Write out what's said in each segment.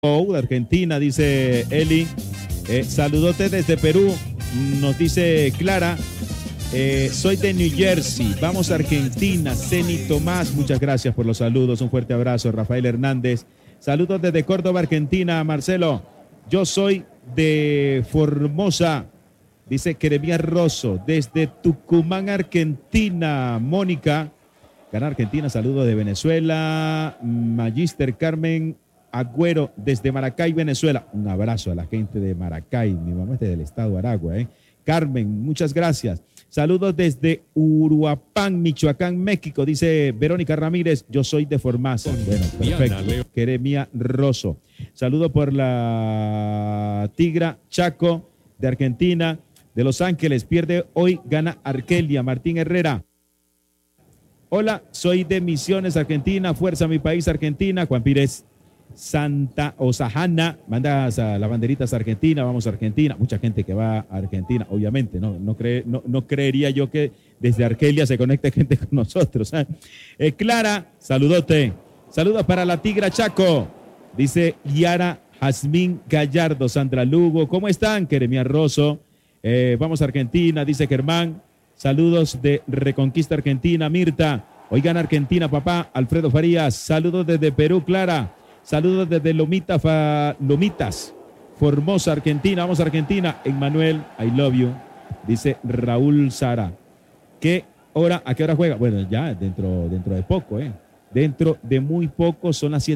de Argentina, dice Eli. Saludote desde Perú, nos dice Clara. Soy de New Jersey, vamos a Argentina. Ceni Tomás, muchas gracias por los saludos, un fuerte abrazo. Rafael Hernández, saludos desde Córdoba, Argentina. Marcelo, yo soy de Formosa, dice Jeremías Rosso, desde Tucumán, Argentina. Mónica, gana Argentina, saludos de Venezuela. Magister Carmen Agüero, desde Maracay, Venezuela. Un abrazo a la gente de Maracay, mi mamá es del estado de Aragua, Carmen, muchas gracias. Saludos desde Uruapán, Michoacán, México, dice Verónica Ramírez, yo soy de Formosa. Bueno, perfecto. Jeremía Rosso. Saludos por la Tigra Chaco de Argentina, de Los Ángeles, pierde hoy, gana Argelia. Martín Herrera. Hola, soy de Misiones, Argentina, fuerza mi país, Argentina. Juan Pires Santa Osajana, manda a las banderitas a Argentina, vamos a Argentina, mucha gente que va a Argentina, obviamente, no creería yo que desde Argelia se conecte gente con nosotros. Clara, saludote, saludos para la Tigra Chaco, dice Yara Jazmín Gallardo. Sandra Lugo, ¿cómo están? Jeremías Rosso, vamos a Argentina, dice Germán, saludos de Reconquista Argentina. Mirta, hoy gana Argentina, papá. Alfredo Farías, saludos desde Perú. Clara, saludos desde Lomitas, Formosa, Argentina. Vamos a Argentina. Emmanuel, I love you. Dice Raúl Sara. ¿A qué hora juega? Bueno, ya dentro de poco, Dentro de muy poco, son las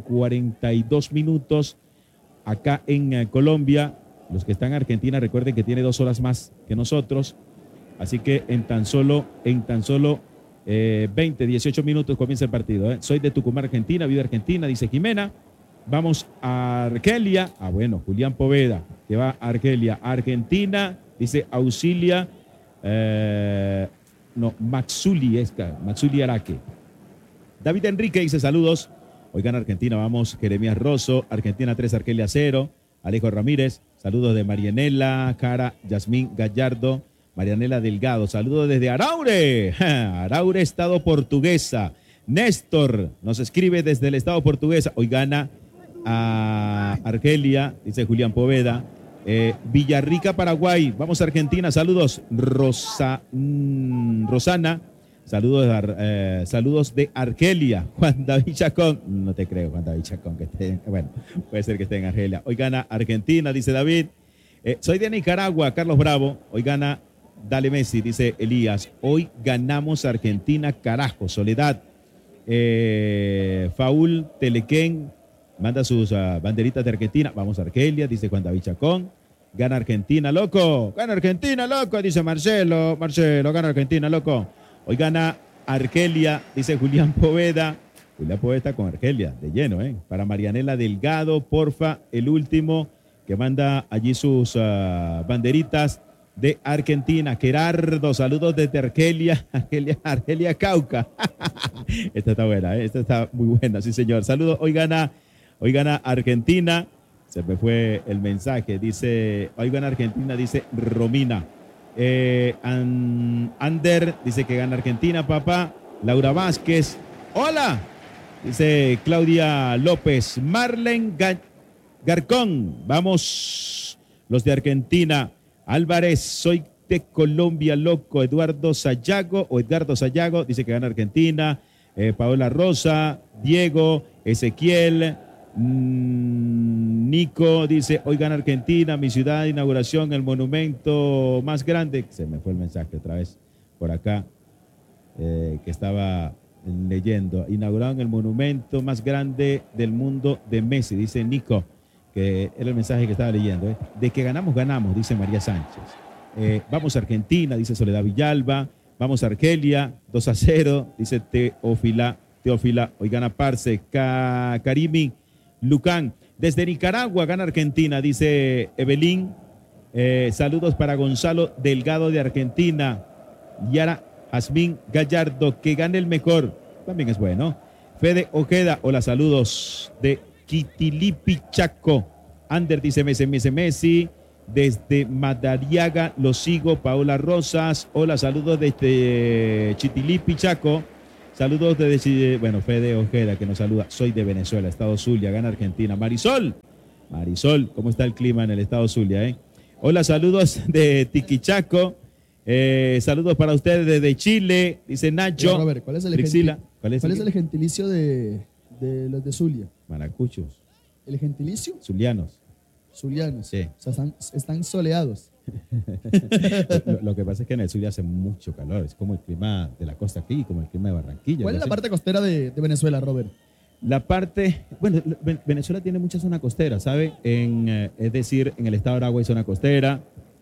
7:42 acá en Colombia. Los que están en Argentina, recuerden que tiene 2 horas más que nosotros. Así que en tan solo 18 minutos comienza el partido. Soy de Tucumán, Argentina, vivo en Argentina, dice Jimena. Vamos a Argelia. Bueno, Julián Poveda, que va a Argelia. Argentina, dice Auxilia. Maxuli Araque. David Enrique dice saludos. Hoy gana Argentina, vamos. Jeremías Rosso, Argentina 3, Argelia 0. Alejo Ramírez, saludos de Marianela, Cara, Yasmín Gallardo. Marianela Delgado, saludos desde Araure, Araure, estado portuguesa. Néstor nos escribe desde el estado portuguesa. Hoy gana a Argelia, dice Julián Poveda. Villarrica, Paraguay, vamos a Argentina, saludos. Rosana, saludos de Argelia. Juan David Chacón, no te creo, Juan David Chacón, que esté, bueno, puede ser que esté en Argelia. Hoy gana Argentina, dice David. Soy de Nicaragua, Carlos Bravo, hoy gana. Dale Messi, dice Elías. Hoy ganamos Argentina, carajo. Soledad. Faul Telequén manda sus banderitas de Argentina. Vamos a Argelia, dice Juan David Chacón. Gana Argentina, loco. Gana Argentina, loco, dice Marcelo. Marcelo, gana Argentina, loco. Hoy gana Argelia, dice Julián Poveda. Julián Poveda está con Argelia, de lleno, Para Marianela Delgado, porfa, el último que manda allí sus banderitas de Argentina. Gerardo, saludos desde Argelia, Argelia Cauca. Esta está buena, esta está muy buena, sí señor. Saludos, hoy gana Argentina. Se me fue el mensaje, dice, hoy gana Argentina, dice Romina. Ander dice que gana Argentina, papá. Laura Vázquez, hola, dice Claudia López. Marlen Garcón, vamos los de Argentina. Álvarez, soy de Colombia, loco. Edgardo Sayago, dice que gana Argentina. Paola Rosa, Diego, Ezequiel, Nico, dice, hoy gana Argentina, mi ciudad, inauguración, el monumento más grande. Se me fue el mensaje otra vez por acá, que estaba leyendo. Inauguraron el monumento más grande del mundo de Messi, dice Nico, que era el mensaje que estaba leyendo. De que ganamos, dice María Sánchez. Vamos a Argentina, dice Soledad Villalba. Vamos a Argelia, 2-0, dice Teófila. Hoy gana Parce. Karimi Lucán. Desde Nicaragua gana Argentina, dice Evelyn. Saludos para Gonzalo Delgado de Argentina. Yara Jazmín Gallardo, que gane el mejor. También es bueno. Fede Ojeda, hola, saludos de Quitilipi, Chaco. Ander dice Messi. Desde Madariaga lo sigo. Paola Rosas, hola, saludos desde Chitilipi, Chaco. Saludos desde, bueno, Fede Ojeda que nos saluda. Soy de Venezuela, Estado Zulia, gana Argentina. Marisol, ¿cómo está el clima en el Estado Zulia, Hola, saludos de Tiquichaco. Saludos para ustedes desde Chile, dice Nacho. Robert, ¿cuál es el gentilicio de los de Zulia? Maracuchos. ¿El gentilicio? Zulianos. Zulianos. Sí. O sea, están soleados. Lo que pasa es que en el Zulia hace mucho calor. Es como el clima de la costa aquí, como el clima de Barranquilla. ¿Cuál es la parte costera de Venezuela, Robert? La parte, bueno, Venezuela tiene mucha zona costera, ¿sabe? Es decir, en el estado de Aragua hay zona costera.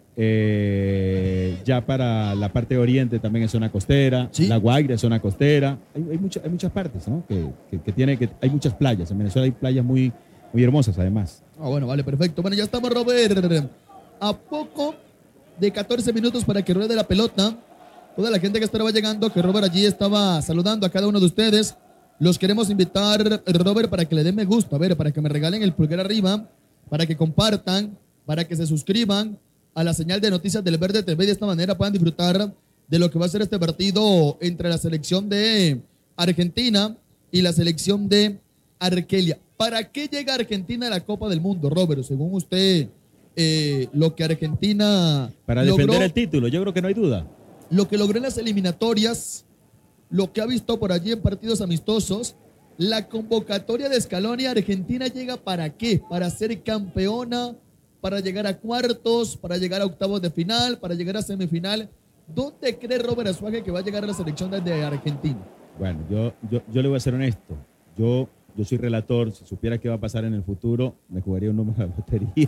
Ya para la parte de oriente también es zona costera. ¿Sí? La Guaira es zona costera. Hay muchas partes, ¿no? Hay muchas playas. En Venezuela hay playas muy hermosas, además. Bueno, vale, perfecto. Bueno, ya estamos, Robert. A poco de 14 minutos para que ruede la pelota. Toda la gente que estaba llegando, que Robert allí estaba saludando a cada uno de ustedes. Los queremos invitar, Robert, para que le den me gusta, para que me regalen el pulgar arriba, para que compartan, para que se suscriban a la señal de Noticias del Verde TV. De esta manera puedan disfrutar de lo que va a ser este partido entre la selección de Argentina y la selección de Argelia. ¿Para qué llega Argentina a la Copa del Mundo, Robert? Según usted, lo que Argentina para logró, defender el título, yo creo que no hay duda. Lo que logró en las eliminatorias, lo que ha visto por allí en partidos amistosos, la convocatoria de Scaloni. Argentina llega ¿para qué? Para ser campeona, para llegar a cuartos, para llegar a octavos de final, para llegar a semifinal. ¿Dónde cree Robert Azuaje que va a llegar a la selección de Argentina? Bueno, yo le voy a ser honesto. Yo soy relator. Si supiera qué va a pasar en el futuro, me jugaría un número de lotería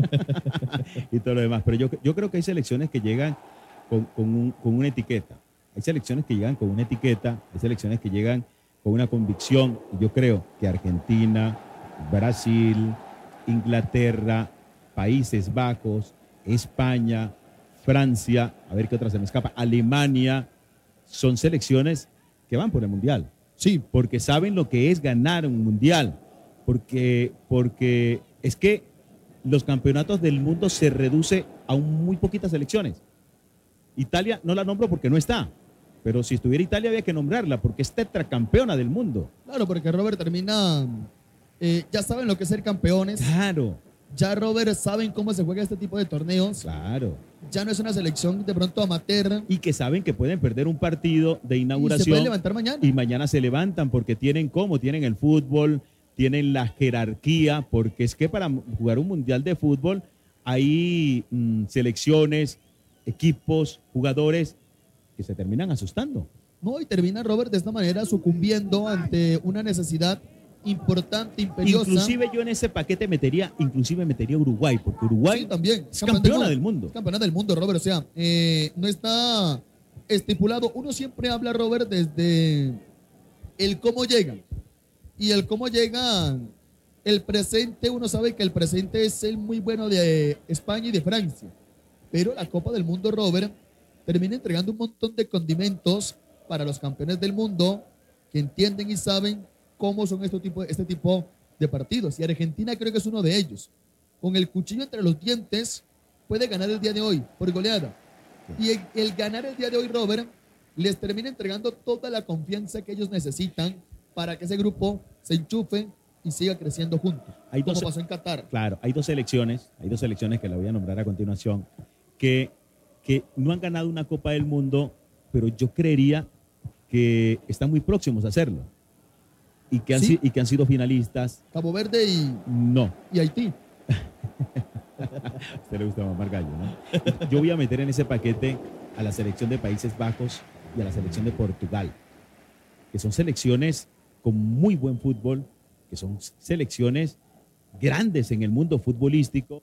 y todo lo demás. Pero yo creo que hay selecciones que llegan con una etiqueta. Hay selecciones que llegan con una etiqueta, hay selecciones que llegan con una convicción. Y yo creo que Argentina, Brasil, Inglaterra, Países Bajos, España, Francia, a ver qué otra se me escapa, Alemania, son selecciones que van por el Mundial. Sí, porque saben lo que es ganar un Mundial. Porque es que los campeonatos del mundo se reduce a muy poquitas selecciones. Italia no la nombro porque no está. Pero si estuviera Italia había que nombrarla porque es tetracampeona del mundo. Claro, porque Robert termina, ya saben lo que es ser campeones. Claro. Ya Robert saben cómo se juega este tipo de torneos. Claro. Ya no es una selección de pronto amateur. Y que saben que pueden perder un partido de inauguración. Y se pueden levantar mañana. Y mañana se levantan porque tienen el fútbol, tienen la jerarquía, porque es que para jugar un mundial de fútbol hay selecciones, equipos, jugadores que se terminan asustando. No, y termina Robert de esta manera sucumbiendo ante una necesidad importante, imperiosa. Inclusive yo en ese paquete metería Uruguay, porque Uruguay sí, también es campeona del mundo. Campeona del mundo, Robert, o sea, no está estipulado. Uno siempre habla, Robert, desde el cómo llegan. Y el cómo llegan, el presente, uno sabe que el presente es el muy bueno de España y de Francia. Pero la Copa del Mundo, Robert, termina entregando un montón de condimentos para los campeones del mundo que entienden y saben cómo son este tipo de partidos. Y Argentina creo que es uno de ellos. Con el cuchillo entre los dientes puede ganar el día de hoy por goleada. Y el ganar el día de hoy, Robert, les termina entregando toda la confianza que ellos necesitan para que ese grupo se enchufe y siga creciendo juntos. Como pasó en Qatar. Claro, hay dos selecciones que la voy a nombrar a continuación, que no han ganado una Copa del Mundo, pero yo creería que están muy próximos a hacerlo. Y que han sido finalistas. Cabo Verde y Haití. A usted le gusta mamar gallo, ¿no? Yo voy a meter en ese paquete a la selección de Países Bajos y a la selección de Portugal, que son selecciones con muy buen fútbol, que son selecciones grandes en el mundo futbolístico.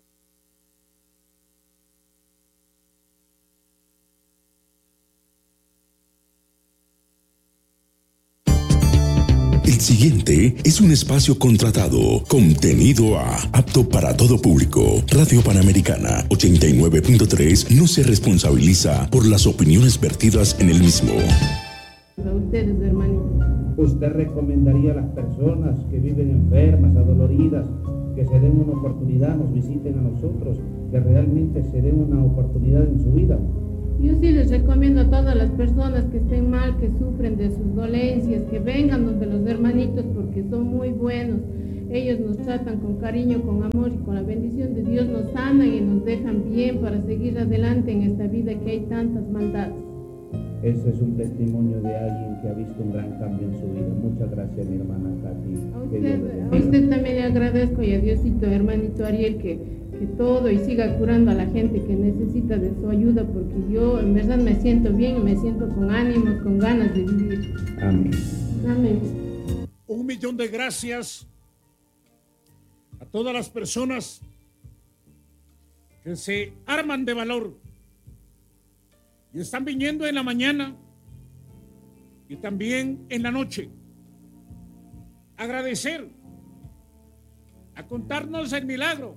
El siguiente es un espacio contratado, contenido apto para todo público. Radio Panamericana 89.3 no se responsabiliza por las opiniones vertidas en el mismo. A ustedes, hermanito. ¿Usted recomendaría a las personas que viven enfermas, adoloridas, que se den una oportunidad, nos visiten a nosotros, que realmente se den una oportunidad en su vida Yo sí les recomiendo a todas las personas que estén mal, que sufren de sus dolencias, que vengan donde los hermanitos porque son muy buenos. Ellos nos tratan con cariño, con amor y con la bendición de Dios nos sanan y nos dejan bien para seguir adelante en esta vida que hay tantas maldades. Ese es un testimonio de alguien que ha visto un gran cambio en su vida. Muchas gracias, mi hermana Katy. A usted también le agradezco y a Diosito, hermanito Ariel, que todo y siga curando a la gente que necesita de su ayuda, porque yo en verdad me siento bien, me siento con ánimos, con ganas de vivir. Amén. Amén. 1.000.000 de gracias a todas las personas que se arman de valor y están viniendo en la mañana y también en la noche. Agradecer, a contarnos el milagro.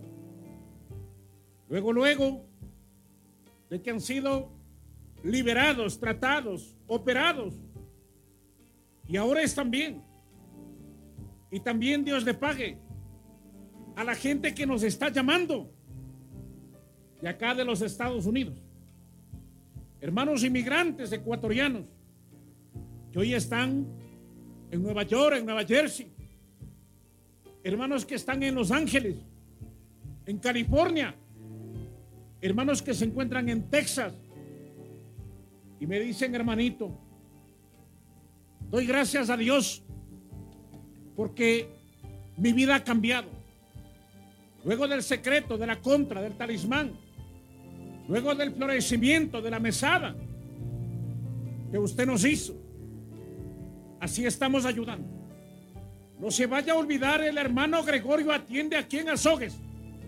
Luego de que han sido liberados, tratados, operados. Y ahora están bien. Y también Dios le pague a la gente que nos está llamando de acá de los Estados Unidos. Hermanos inmigrantes ecuatorianos que hoy están en Nueva York, en Nueva Jersey. Hermanos que están en Los Ángeles, en California. Hermanos que se encuentran en Texas. Y me dicen, hermanito, doy gracias a Dios porque mi vida ha cambiado. Luego del secreto, de la contra, del talismán, luego del florecimiento, de la mesada que usted nos hizo, así estamos ayudando. No se vaya a olvidar, el hermano Gregorio atiende aquí en Azogues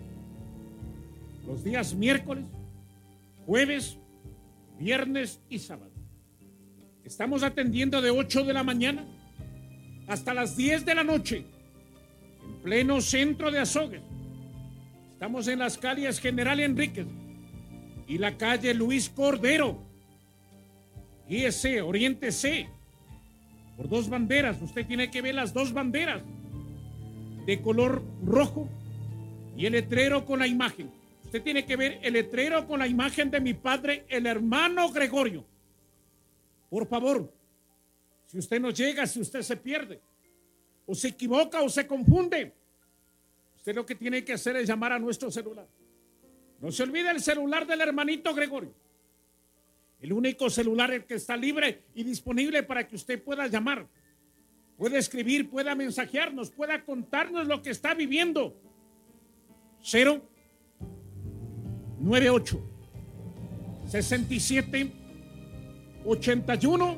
los días miércoles, jueves, viernes y sábado. Estamos atendiendo de 8 de la mañana hasta las 10 de la noche en pleno centro de Azogues. Estamos en las calles General Enríquez y la calle Luis Cordero. Guíese, oriéntese por 2 banderas. Usted tiene que ver las 2 banderas de color rojo y el letrero con la imagen. Usted tiene que ver el letrero con la imagen de mi padre, el hermano Gregorio. Por favor, si usted no llega, si usted se pierde, o se equivoca o se confunde, usted lo que tiene que hacer es llamar a nuestro celular. No se olvide el celular del hermanito Gregorio. El único celular que está libre y disponible para que usted pueda llamar. Puede escribir, pueda mensajearnos, pueda contarnos lo que está viviendo. 098 67 81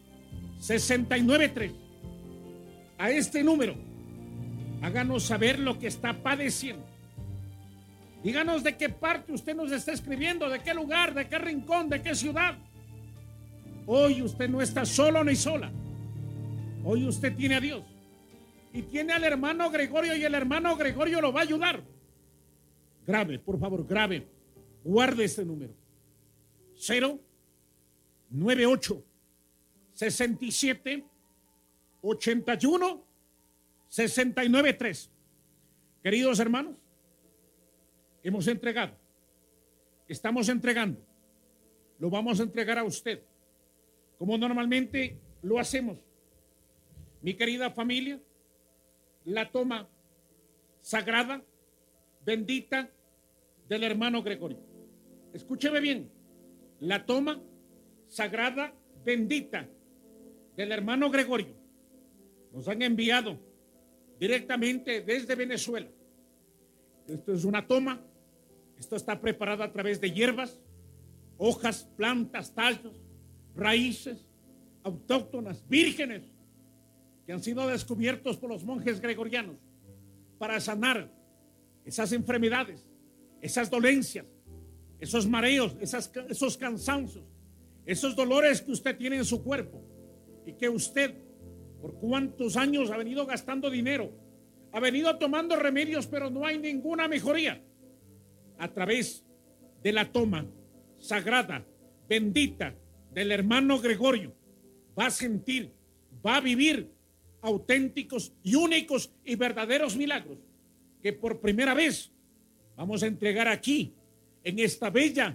693. A este número, háganos saber lo que está padeciendo. Díganos de qué parte usted nos está escribiendo, de qué lugar, de qué rincón, de qué ciudad. Hoy usted no está solo ni sola. Hoy usted tiene a Dios y tiene al hermano Gregorio, y el hermano Gregorio lo va a ayudar. Grabe, por favor, grabe. Guarde este número. 098 67 81 693. Queridos hermanos, hemos entregado, estamos entregando, lo vamos a entregar a usted, como normalmente lo hacemos. Mi querida familia, la toma sagrada, bendita del hermano Gregorio. Escúcheme bien, la toma sagrada, bendita del hermano Gregorio. Nos han enviado directamente desde Venezuela. Esto es una toma. Esto está preparado a través de hierbas, hojas, plantas, tallos, raíces autóctonas, vírgenes, que han sido descubiertos por los monjes gregorianos para sanar esas enfermedades, esas dolencias, esos mareos, esos cansancios, esos dolores que usted tiene en su cuerpo y que usted, por cuántos años ha venido gastando dinero, ha venido tomando remedios, pero no hay ninguna mejoría. A través de la toma sagrada, bendita del hermano Gregorio, va a sentir, va a vivir auténticos y únicos y verdaderos milagros que por primera vez vamos a entregar aquí, en esta bella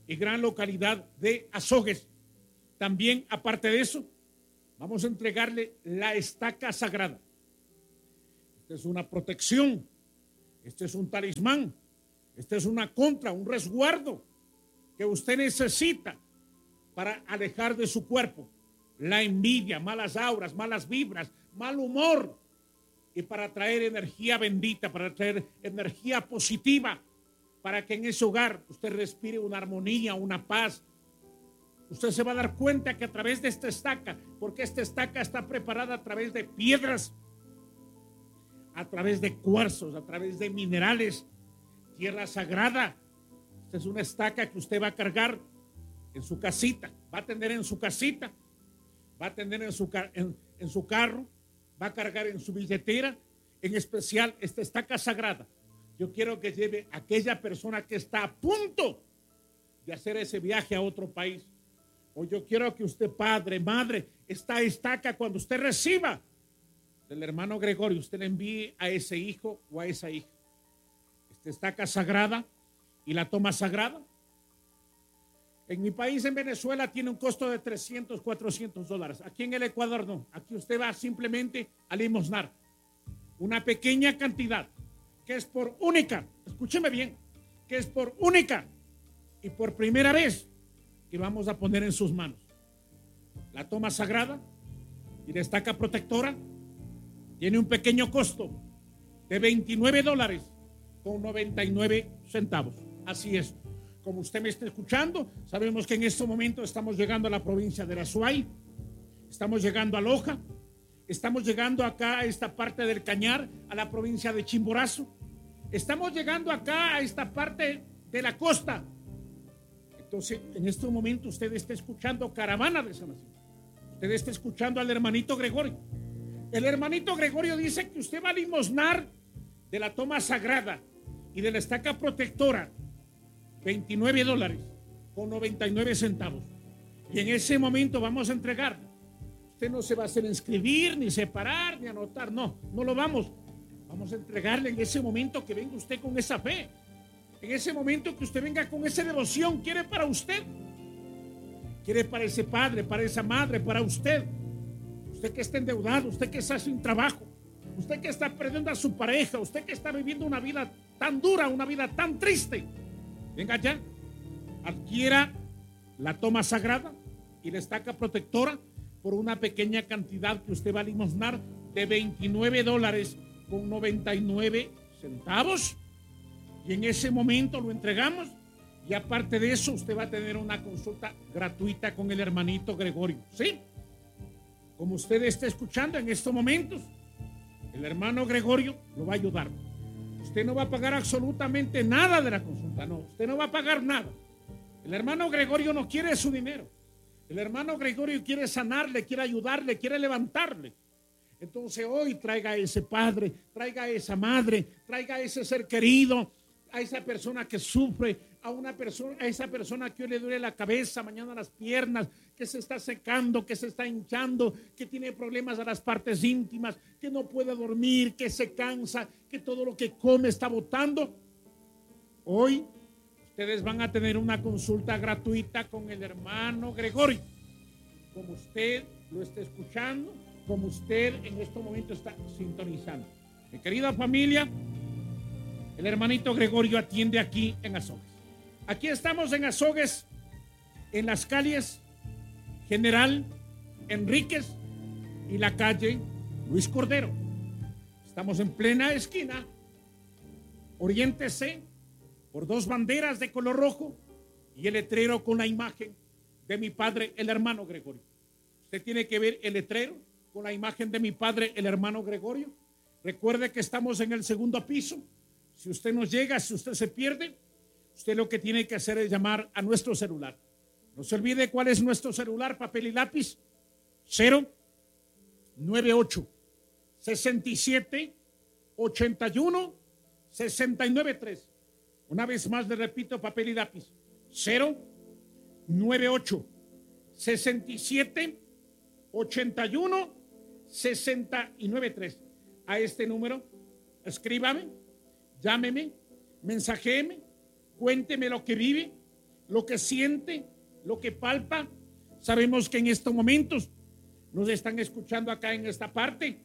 y gran localidad de Azogues. También, aparte de eso, vamos a entregarle la estaca sagrada. Esta es una protección, este es un talismán, este es una contra, un resguardo que usted necesita para alejar de su cuerpo la envidia, malas auras, malas vibras, mal humor, y para traer energía bendita, para traer energía positiva, para que en ese hogar usted respire una armonía, una paz. Usted se va a dar cuenta que a través de esta estaca, porque esta estaca está preparada a través de piedras, a través de cuarzos, a través de minerales, tierra sagrada. Esta es una estaca que usted va a cargar en su casita, va a tener en su casita, va a tener en su carro, va a cargar en su billetera, en especial esta estaca sagrada. Yo quiero que lleve a aquella persona que está a punto de hacer ese viaje a otro país. O yo quiero que usted, padre, madre, esta estaca, cuando usted reciba del hermano Gregorio, usted le envíe a ese hijo o a esa hija esta estaca sagrada y la toma sagrada. En mi país, en Venezuela, tiene un costo de $300, $400. Aquí en el Ecuador no. Aquí usted va simplemente a limosnar una pequeña cantidad que es por única, escúcheme bien, que es por única y por primera vez que vamos a poner en sus manos. La toma sagrada y la estaca protectora tiene un pequeño costo de $29.99. Así es. Como usted me está escuchando, sabemos que en este momento estamos llegando a la provincia de Azuay, estamos llegando a Loja, estamos llegando acá a esta parte del Cañar, a la provincia de Chimborazo, estamos llegando acá a esta parte de la costa. Entonces, en este momento usted está escuchando Caravana de Sanación, usted está escuchando al hermanito Gregorio. El hermanito Gregorio dice que usted va a limosnar de la toma sagrada y de la estaca protectora $29.99. Y en ese momento vamos a entregar. Usted no se va a hacer inscribir, ni separar, ni anotar. No lo vamos. Vamos a entregarle en ese momento que venga usted con esa fe. En ese momento que usted venga con esa devoción. ¿Quiere para usted? ¿Quiere para ese padre, para esa madre, para usted? Usted que está endeudado, usted que está sin trabajo, usted que está perdiendo a su pareja, usted que está viviendo una vida tan dura, una vida tan triste. Venga ya, adquiera la toma sagrada y la estaca protectora por una pequeña cantidad que usted va a limosnar de $29.99. Y en ese momento lo entregamos. Y aparte de eso, usted va a tener una consulta gratuita con el hermanito Gregorio. ¿Sí? Como usted está escuchando en estos momentos, el hermano Gregorio lo va a ayudar. Usted no va a pagar absolutamente nada de la consulta, no, usted no va a pagar nada. El hermano Gregorio no quiere su dinero. El hermano Gregorio quiere sanarle, quiere ayudarle, quiere levantarle. Entonces hoy traiga a ese padre, traiga a esa madre, traiga a ese ser querido, a esa persona que sufre, a esa persona que hoy le duele la cabeza, mañana las piernas, que se está secando, que se está hinchando, que tiene problemas a las partes íntimas, que no puede dormir, que se cansa, que todo lo que come está botando. Hoy ustedes van a tener una consulta gratuita con el hermano Gregorio. Como usted lo está escuchando, como usted en este momento está sintonizando. Mi querida familia, el hermanito Gregorio atiende aquí en Azogues. Aquí estamos en Azogues, en las calles General Enríquez y la calle Luis Cordero. Estamos en plena esquina. Oriéntese por dos banderas de color rojo y el letrero con la imagen de mi padre, el hermano Gregorio. Usted tiene que ver el letrero con la imagen de mi padre, el hermano Gregorio. Recuerde que estamos en el segundo piso. Si usted no llega, si usted se pierde, usted lo que tiene que hacer es llamar a nuestro celular. No se olvide cuál es nuestro celular, papel y lápiz. 098 67 81 693. Una vez más le repito, papel y lápiz. 098 67 81 693. A este número, escríbame, llámeme, mensajéeme, cuénteme lo que vive, lo que siente, lo que palpa. Sabemos que en estos momentos nos están escuchando acá en esta parte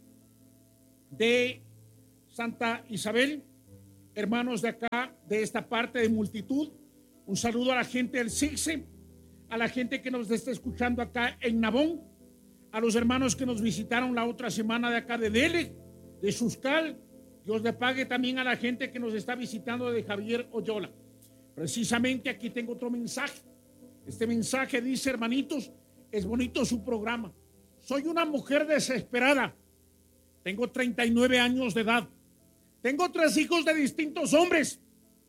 de Santa Isabel, hermanos de acá, de esta parte de Multitud. Un saludo a la gente del Sigse, a la gente que nos está escuchando acá en Nabón, a los hermanos que nos visitaron la otra semana de acá de Dele, de Suscal. Dios le pague también a la gente que nos está visitando de Javier Oyola. Precisamente aquí tengo otro mensaje. Este mensaje dice: hermanitos, es bonito su programa. Soy una mujer desesperada. Tengo 39 años de edad. Tengo 3 hijos de distintos hombres.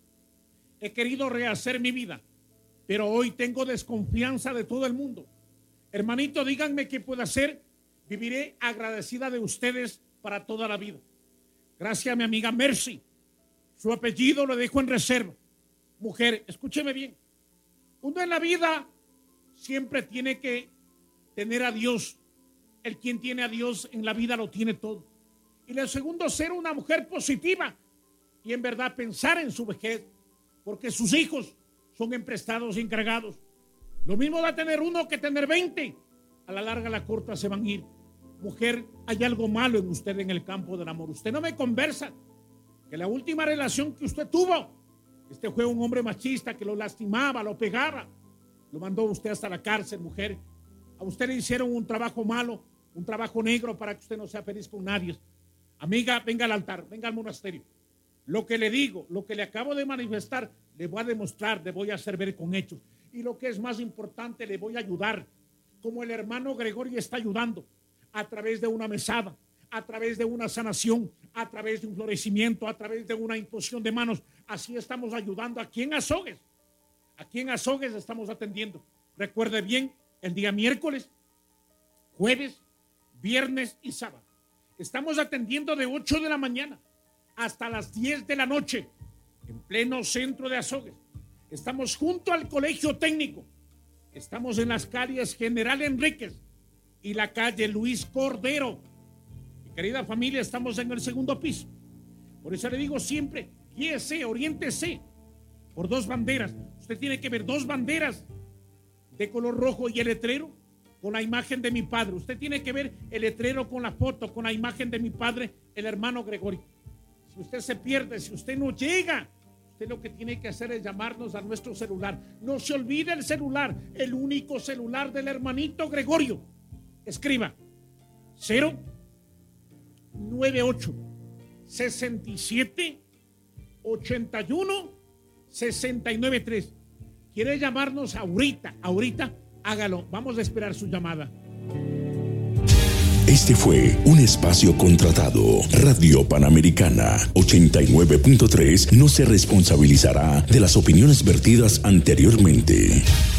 He querido rehacer mi vida, pero hoy tengo desconfianza de todo el mundo. Hermanito, díganme qué puedo hacer. Viviré agradecida de ustedes para toda la vida. Gracias a mi amiga Mercy. Su apellido lo dejo en reserva. Mujer, escúcheme bien. Uno en la vida siempre tiene que tener a Dios. El quien tiene a Dios en la vida lo tiene todo. Y lo segundo, ser una mujer positiva y en verdad pensar en su vejez, porque sus hijos son emprestados y encargados. Lo mismo da tener uno que tener 20. A la larga, a la corta se van a ir. Mujer, hay algo malo en usted en el campo del amor. Usted no me conversa que la última relación que usted tuvo, este fue un hombre machista que lo lastimaba, lo pegaba, lo mandó usted hasta la cárcel. Mujer, a usted le hicieron un trabajo malo, un trabajo negro para que usted no sea feliz con nadie. Amiga, venga al altar, venga al monasterio. Lo que le digo, lo que le acabo de manifestar, le voy a demostrar, le voy a hacer ver con hechos. Y lo que es más importante, le voy a ayudar, como el hermano Gregorio está ayudando, a través de una mesada, a través de una sanación, a través de un florecimiento, a través de una imposición de manos. Así estamos ayudando aquí en Azogues. Aquí en Azogues estamos atendiendo. Recuerde bien, el día miércoles, jueves, viernes y sábado. Estamos atendiendo de 8 de la mañana hasta las 10 de la noche en pleno centro de Azogues. Estamos junto al Colegio Técnico. Estamos en las calles General Enríquez y la calle Luis Cordero. Mi querida familia, estamos en el 2º piso. Por eso le digo siempre, guíese, oriéntese por 2 banderas. Usted tiene que ver 2 banderas de color rojo y el letrero con la imagen de mi padre. Usted tiene que ver el letrero con la foto, con la imagen de mi padre, el hermano Gregorio. Si usted se pierde, si usted no llega, usted lo que tiene que hacer es llamarnos a nuestro celular. No se olvide el celular, el único celular del hermanito Gregorio. Escriba 098 67 81 693. ¿Quiere llamarnos ahorita? Hágalo. Vamos a esperar su llamada. Este fue un espacio contratado. Radio Panamericana 89.3 no se responsabilizará de las opiniones vertidas anteriormente.